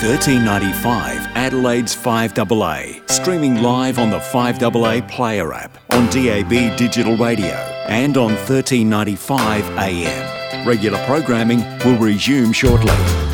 1395 Adelaide's 5AA, streaming live on the 5AA Player app, on DAB digital radio and on 1395 AM. Regular programming will resume shortly.